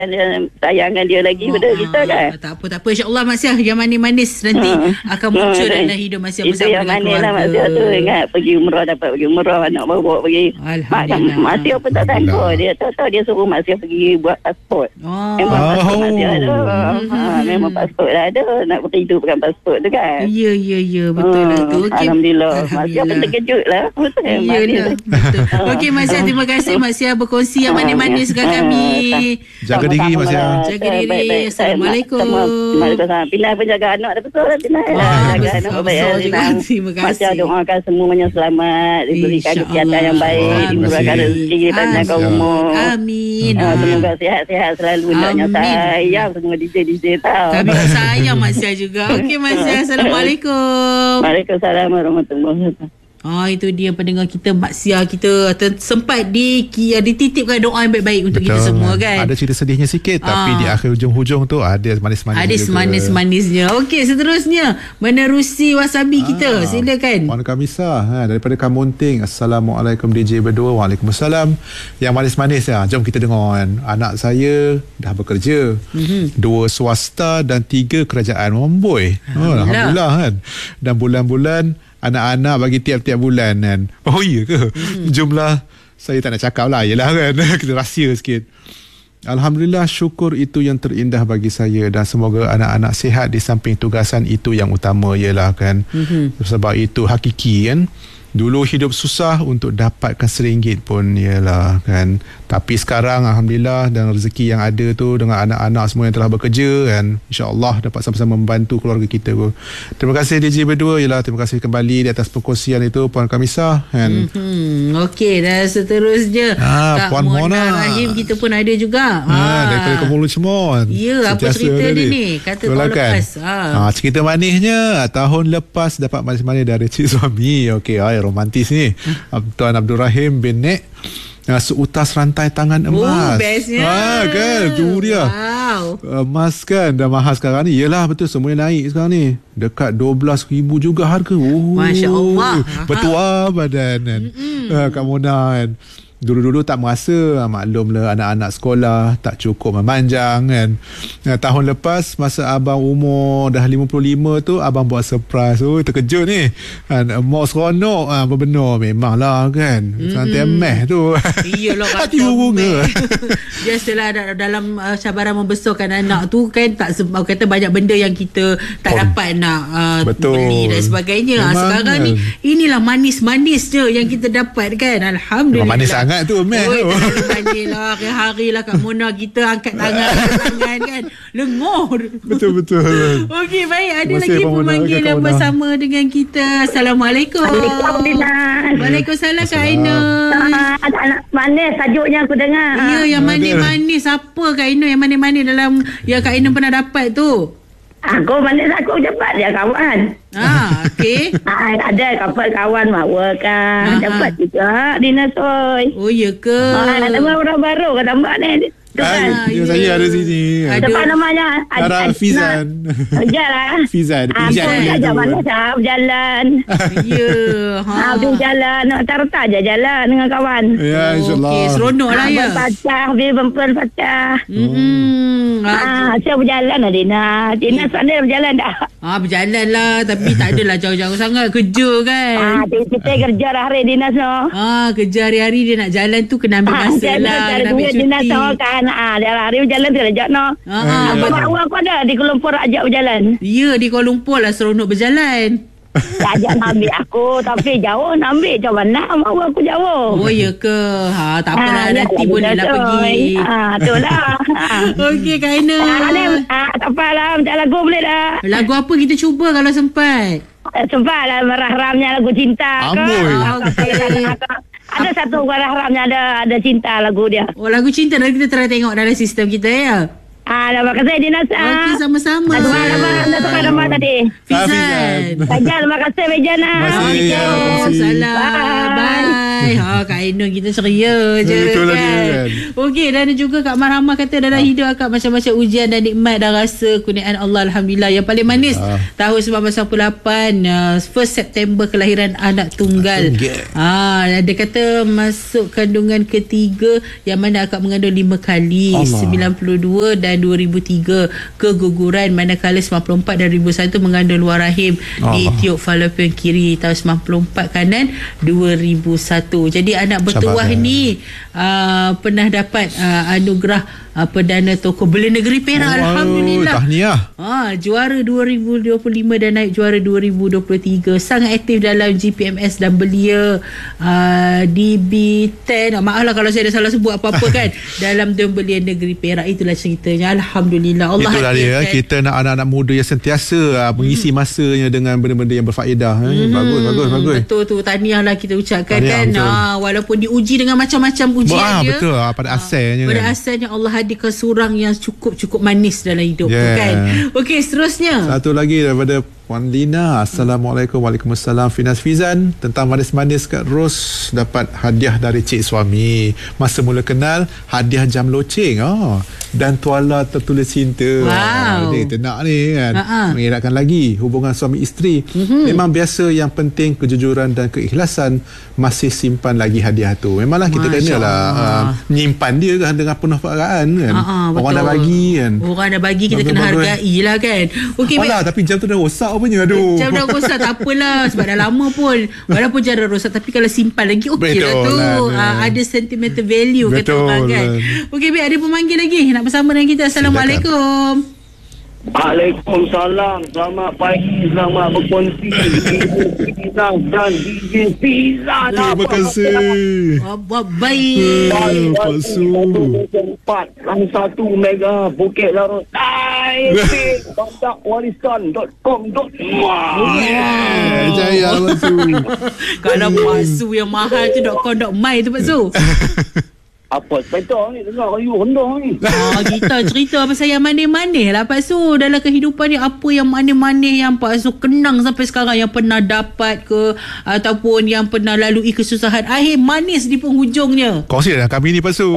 sayangkan dia lagi pada kita kan. Tak apa. InsyaAllah Mak Siah yang manis-manis nanti akan muncul dalam hidup Mak Siah bersama dengan keluarga. Itu yang manis lah Mak Siah tu. Ingat pergi umrah, dapat pergi umrah, anak bawa pergi. Alhamdulillah. Mak Siah pun tak sangka. Dia tahu dia suruh Mak Siah pergi buat pasport. Memang pasport Mak Siah ada. Memang pasport dah ada. Nak hidupkan pasport tu kan. Ya. Betul lah tu. Okay. Alhamdulillah. Mak Siah pun terkejut lah. Betul. Okey Mak Siah, terima kasih Mak Siah berkongsi yang manis-manis dengan kami. Jaga diri Mak Siah. Jaga diri. Assalamualaikum. Waalaikumsalam. Pilih pun jaga anak dah betul lah Pilih. Jaga anak baik. Terima kasih. Mak Siah doakan semuanya selamat, diberikan kesihatan yang baik, dimurahkan rezeki, panjangkan umur. Amin. Semoga sihat-sihat selalu. Naknya sayang semua DJ tahu. Kami sayang Mak Siah juga. Okey Mak Siah, Assalamualaikum. Waalaikumsalam warahmatullahi wabarakatuh. Itu dia pendengar kita, Mak Siah kita sempat dititipkan doa yang baik-baik untuk kita semua kan. Ada cerita sedihnya sikit tapi di akhir hujung-hujung tu ada manis-manisnya. Ada manis-manisnya. Okey, seterusnya menerusi wasabi kita. Silakan. Puan Kamisa daripada Kamunting. Assalamualaikum DJ berdua. Waalaikumsalam. Yang manis-manis jom kita dengar kan. Anak saya dah bekerja. 2 swasta dan 3 kerajaan. Memboi. Alhamdulillah kan. Dan bulan-bulan anak-anak bagi tiap-tiap bulan kan. Oh iya ke? Jumlah saya tak nak cakap lah. Yelah kan. Kita rahsia sikit. Alhamdulillah, syukur itu yang terindah bagi saya. Dan semoga anak-anak sihat di samping tugasan itu yang utama. Yelah kan. Sebab itu hakiki kan. Dulu hidup susah untuk dapatkan RM1 pun ialah kan. Tapi sekarang Alhamdulillah dan rezeki yang ada tu dengan anak-anak semua yang telah bekerja kan, InsyaAllah dapat sama-sama membantu keluarga kita pun. Terima kasih DJ berdua. Ialah terima kasih kembali di atas perkongsian itu Puan Kamisa kan. Okey, dan seterusnya Puan Mona Rahim kita pun ada juga. Daripada Kemulu semua. Ya, apa cerita dia ni? Kata tahun lepas. Cerita manisnya tahun lepas dapat manis-manis dari cik suami. Okey, romantis ni. Tuan Abdul Rahim bin Nek seutas rantai tangan emas. Bestnya. Kan, tu dia. Emas kan dah mahal sekarang ni. Yelah betul, semuanya naik sekarang ni. Dekat 12,000 juga harga. Masya Allah. Bertuah badan kan. Kak Mona kan. Dulu-dulu tak merasa, maklumlah anak-anak sekolah tak cukup memanjang kan. Tahun lepas masa abang umur dah 55 tu, abang buat surprise. Terkejut ni kan. Mak seronok benar memanglah kan. Santai meh tu. Iyalah hati berbunga. Biasalah dalam cabaran membesarkan anak tu kan, tak sebab kata banyak benda yang kita tak dapat nak beli dan sebagainya. Sekarang ni inilah manis-manisnya yang kita dapat kan. Alhamdulillah. Manis sangat tu meh. Banjirlah hari lah Kak Mona kita angkat tangan kan. Lengoh. Betul. Okey, baik, ada lagi pemanggil yang bersama dengan kita. Assalamualaikum. Waalaikumsalam Kak Aina. Ada anak manis tajuknya aku dengar. Ya, yang manis-manis. Apa Kak Aina yang manis-manis dalam yang Kak Aina pernah dapat tu? Aku manis aku dapat dia kawan. Okey. Ada kapal kawan bawa kan. Dapat juga dinosaur. Oh ya ke? Ada orang baru kata mbak ni. Saya ada sini. Apa namanya? Fizan. Jalan. Fizan. Ajak mana sah berjalan. Ya. Berjalan. Nak je jalan dengan kawan. Ya, insyaAllah. Okey, seronok lah ya. Pecah, bempen pecah. Saya berjalan lah Dina sana berjalan dah. Berjalan lah. Tapi tak adalah jauh-jauh sangat. Kerja kan. Kita kerja hari Dina so. Kerja hari-hari dia nak jalan tu kena ambil masa lah. Kena ambil cuti. Dina so kan. Dia hari berjalan tu ajak no. Mak aku ada di Kuala Lumpur ajak berjalan. Ya, di Kuala Lumpur lah seronok berjalan. Ajak nak ambil aku tapi jauh nak ambil macam mana mak aku jauh. Oh ya ke? Tak apalah, nanti bolehlah pergi. Itulah. Okey Kak Aina. Tak apalah, macam lagu boleh dah. Lagu apa kita cuba kalau sempat? Sempat lah merah-ramnya lagu cinta ke. Ada satu warah-ramnya ada cinta lagu dia. Oh, lagu cinta nanti kita try tengok dalam sistem kita ya. Terima kasih Dina. Okey, sama-sama. Nama tadi. Fizan. Terima kasih Bejana. Waalaikumsalam. Bye. pandai. Kak Ainun kita ceria je. Betul kan. Okey, dan juga Kak Marhamah kata dalam hidup akak macam-macam ujian dan nikmat dan rasa kurniaan Allah, alhamdulillah. Yang paling manis tahun 1998 1 September kelahiran anak tunggal. Dia kata masuk kandungan ketiga yang mana akak mengandung 5 kali, 92 dan 2003 keguguran, manakala 94 dan 2001 mengandung luar rahim di tiub fallopian kiri, tahun 94 kanan 2001. Jadi anak bertuah ni pernah dapat anugerah Perdana Tokoh Belia Negeri Perak. Alhamdulillah. Tahniah. Juara 2025 dan naik juara 2023. Sangat aktif dalam GPMS dan belia DB10. Maaflah kalau saya ada salah sebut apa-apa kan. Dalam Dewan Belia Negeri Perak. Itulah ceritanya. Alhamdulillah. Allah itulah dia. Kita nak anak-anak muda yang sentiasa mengisi masanya dengan benda-benda yang berfaedah. Bagus. Betul tu. Tahniah lah kita ucapkan kan. Walaupun diuji dengan macam-macam ujian dia. Betul. Pada asalnya. Pada asalnya Allah hadirkan surang yang cukup manis dalam hidup tu kan. Okey, seterusnya. Satu lagi daripada Puan Lina. Assalamualaikum. Waalaikumsalam. Finas Fizan, tentang manis-manis kat Ros, dapat hadiah dari cik suami. Masa mula kenal, hadiah jam loceng dan tuala tertulis cinta. Ni tenak ni kan. Mengeratkan lagi hubungan suami isteri. Memang biasa, yang penting kejujuran dan keikhlasan. Masih simpan lagi hadiah tu. Memanglah kita kenalah menyimpan dia kan, dengan penuh perhargaan kan. Orang dah bagi kan. Orang dah bagi, kita kena hargai lah kan. Okey, tapi jam tu dah rosak punya. Jam dah rosak tak apalah, sebab dah lama pun. Walaupun jam dah rosak, tapi kalau simpan lagi okey lah tu. Ada sentimental value kata orang kan. Okey, baik, ada pemanggil lagi nak bersama dengan kita. Assalamualaikum. Waalaikumsalam. Selamat pagi, selamat berkongsi. Pizza dan DJ Pizza. Terima kasih. Baik. Empat lang 1 Mega Bukit Larut. Warisan.com.my. Jaya Pak Su. Kalau Pak Su yang mahal tu .com.my tu Pak Su. Apa sepeda ni dengar kayu rendah ni. Kita cerita pasal yang manis-manis lah Pak Su dalam kehidupan ni. Apa yang manis-manis yang Pak Su kenang sampai sekarang, yang pernah dapat ke ataupun yang pernah lalui kesusahan, akhir manis di penghujungnya. Kongsi dah kami ni Pak Su.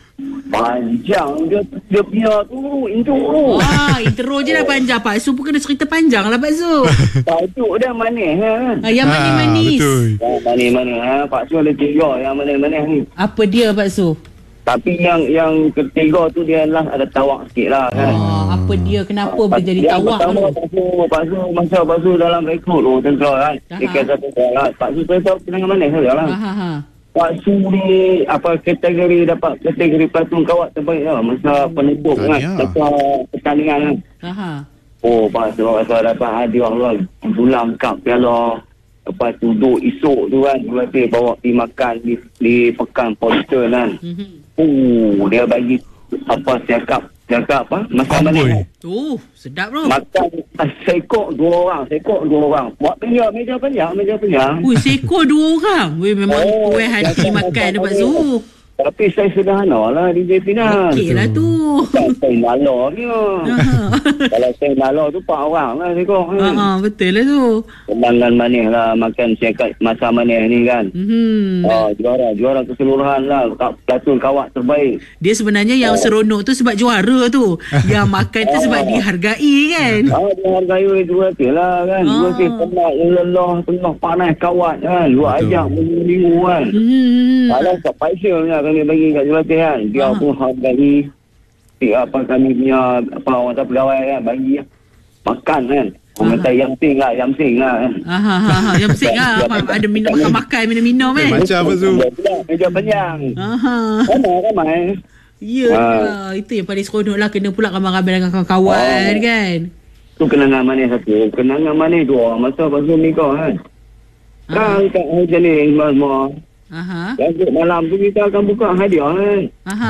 Panjang dia punya tu intro. Intro je dah panjang. Pak Su pun kena cerita panjang lah Pak Su. Tajuk dia manis yang manis-manis. Betul. Manis-manis Pak Su ada 3 yang manis-manis ni. Apa dia Pak Su? Tapi yang ketiga tu dia lah ada tawak sikit lah kan. Apa dia? Kenapa boleh jadi tawak? Pak Su masa Pak Su dalam rekrut tentera kan. Dia kata Pak Su tahu kenangan manis saja lah. Pak Su ni dapat kategori pelatuan kawat terbaik lah masa penebuk kan, masa pertandingan kan. Pak Su dapat hadiah lah, bulan kap piala. Lepas tu duduk esok tu kan, dia bawa pergi makan di pekan Polster kan. Dia bagi cakap makan mana. Sedap tu. Makan sekok 2 orang. Buat meja panjang. Sekok 2 orang. Memang puas hati makan tu Pak Su. Tapi saya sederhana lah DJ Pina. Okey lah tu. Saya nala ni. Kalau saya nala tu 4 orang lah sekok. Betul lah tu. Kenangan manis lah makan syakat masa manis ni kan. Juara keseluruhan lah. Pelatuan kawat terbaik. Dia sebenarnya yang seronok tu sebab juara tu. Yang makan tu sebab dihargai kan. Dihargai dua lah kan. Dua penat lelah tengah panas kawat kan. Luar ajak minggu kan. Kalau tak paisa lah kami bagi kat jurulatih kan. Dia pun hargai kami punya orang tak pegawai kan, bagi makan kan. Orang kata yang sing lah kan. Yang sing lah. Ada makan minum kan. Macam apa tu? Meja panjang. Ramai. Ya, itu yang paling seronok lah. Kena pula ramai-ramai dengan kawan-kawan kan. Tu kenangan manis satu. Kenangan manis 2 masa pasal nikah kan. Kan kat hujan ni semua. Lanjut malam tu kita akan buka hadiah kan.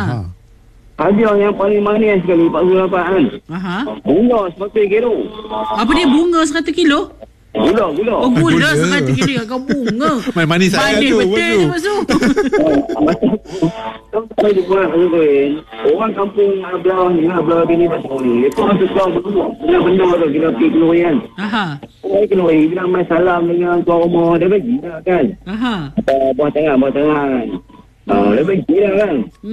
Hadiah yang paling manis sekali Pak Su dapat kan. Bunga 100 kilo. Apa dia bunga 100 kilo? Gula. Oh, gula sekali kini kau bunga. Manis sangat tu. Betul je masuk. Sampai di bulan orang kampung belah bini pasal ni. Itu orang suka benda tu kita pergi kenuri kan. Orang kenuri bila main salam dengan tuan rumah dia bagi dah kan. Buah tengah. Dia bagi dah kan.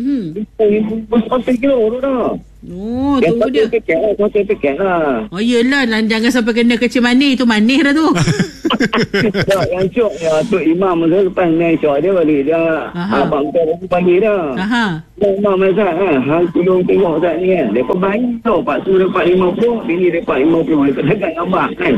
Sampai kilo tu dah. Oh, tu dia. Paket lah. Oh, yelah. Jangan sampai kena kecil manis. Itu manis dah tu. Yang syok ya, Tok Imam tu lepas main syok dia balik. Dia abang tu panggil dah. Imam Azad kan. Hal tolong tengok Azad ni kan. Dia bayi tau. Pak Su dapat 50. Bini dapat 50. Dia dekat abang kan.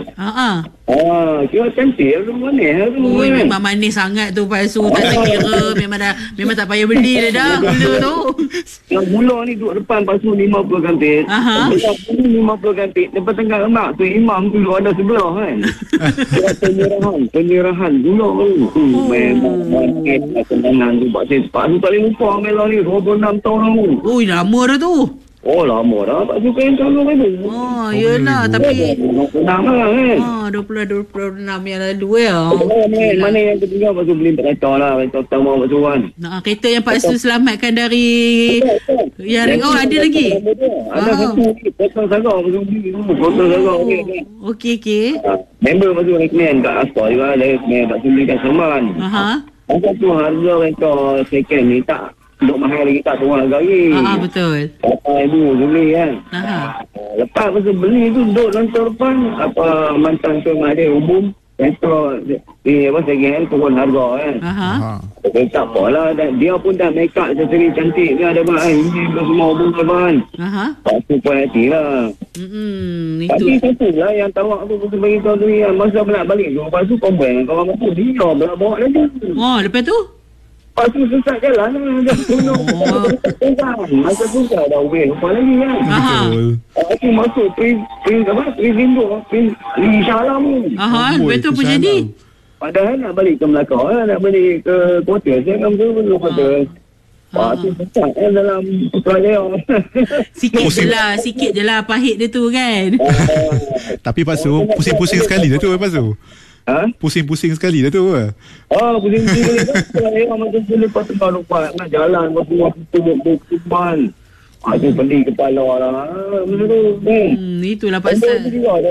Kira cantik tu manis tu. Memang manis sangat tu Pak Su. Tak kira. Memang tak payah beli dah gula tu. Yang gula ni duduk depan Pak Su 50 kantin. Dekat 50 kantin. Depan tengah lemak tu Imam tu ada sebelah kan. Penyerahan gula tu. Memang manis kesenangan tu Pak Su tak boleh lupa Mela ni 26 tahun tu. Ui, lama dah tu. Oh, lama dah tak suka yang calon tu. Oh, yelah. Tapi 26 lah kan. 26 yang lalu ya. Mana yang ketiga Pak Su beli kereta lah. Kereta utama Pak Su kan. Kereta yang Pak Su selamatkan dari yang ada lagi. Ada satu potong sagar Pak Su beli tu. Potong sagar. Okey. Member Pak Su recommend kat Astor juga. Dia recommend Pak Su belikan Saman. Ada tu harga kereta second ni tak duk mahal lagi, tak turun harga lagi. Betul. RM8,000 tu beli kan. Lepas Pak Su beli tu duduk lantai depan mantan tuan dia umum. Kereta second turun harga kan. Tak apalah. Dia pun dah make up sendiri cantik kan. Ada ini semua hubung kan. Pak Su puan hati lah. Tapi satu lah yang tawak tu Pak Su bagi tahu tu yang masa nak balik tu Pak Su komplain kawan Pak Su dia bawa lagi. Lepas tu Pak Su sesat jalan lah. Dia tunuk masa susah dah weh lupa lagi kan. Pak Su masuk Prin Lindo Prin Shalam tu. Lepas tu apa jadi? Padahal nak balik ke Melaka, nak balik ke kota. Saya kan belum kota. Pak Su sesat dalam Putrajaya. Sikit je lah pahit dia tu kan. Tapi Pak Su pusing-pusing sekali dah tu Pak Su. Pusing-pusing sekali dah tu. Pusing-pusing sekali dah. Saya macam selepas tengah lupa nak jalan. Semua tutup-tutupan. Itu pedih kepala lah. Itulah pasal.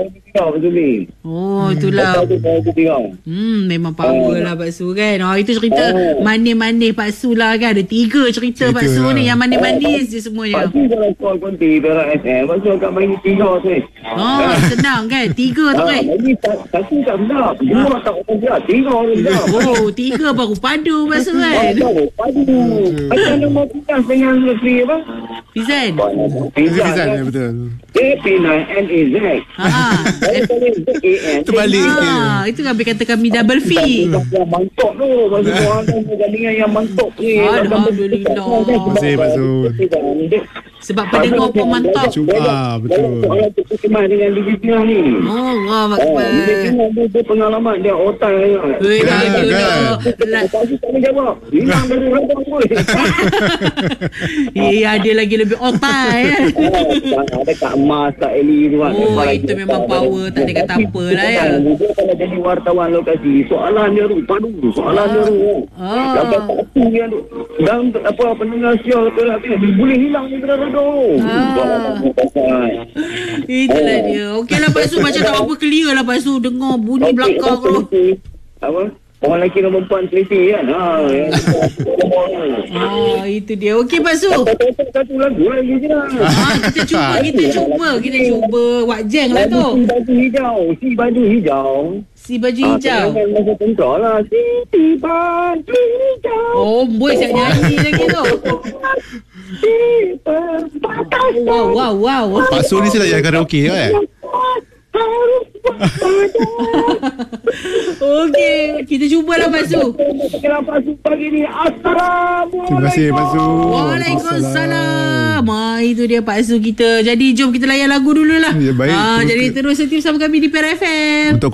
Itulah. Memang power lah Pak Su kan. Itu cerita manis-manis Pak Su lah kan. Ada 3 cerita Pak Su ni. Yang manis-manis je semuanya. Pak Su kalau call konti Perak FM, Pak Su akan bagi 3 tu. Senang kan. 3 tu kan. Satu tak sedap. 2 tak sedap. 3 tu sedap. 3 baru padu Pak Su kan. Padu. Macam nama pikas dengan Lutfi apa? Pizan ya betul. P9NAZ. Terbalik. Itu kan kata kami double fee. Yang mantok tu. Maksud orang dengan yang mantok ni. Alhamdulillah. Terima kasih Pak Su. Sebab pendengar pun mantap. Betul. Orang tu kemas dengan digital ni. Allah Akbar. Dia pengalaman dia otak. Pak Su tak boleh jawab. Hilang dari rambut pun. Ada lagi lebih otak ada Kak Mas, Kak Eli tu kan. Itu memang power. Tak ada kata apa lah ya. Dia kalau jadi wartawan lokasi, soalan dia tu padu. Sampai satu yang dan pendengar sial boleh hilang ni berada tu. Itulah dia. Okey lah Pak Su. Macam tak apa clear lah Pak Su. Dengar bunyi belakang tu. Apa? Orang lelaki dan perempuan seliti kan. Itu dia. Okey Pak Su. Satu lagu lagi je lah. Kita cuba Wak Jeng lah tu. Si baju hijau. Masa tentera lah. Si baju hijau. Boy siap nyanyi lagi tu. Wow. Pak Su ni sedang karaoke kan? Okey, kita cubalah Pak Su. Terima kasih Pak Su. Waalaikumsalam. Itu dia Pak Su kita. Jadi jom kita layan lagu dululah. Ya, baik. Jadi terus setia bersama kami di Perak FM. Untuk